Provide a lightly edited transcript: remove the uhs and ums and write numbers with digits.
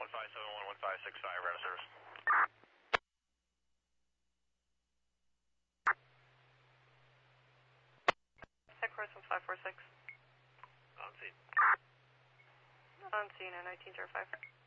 1565, radar service. Headquarters 1546. On scene. On scene, 1905.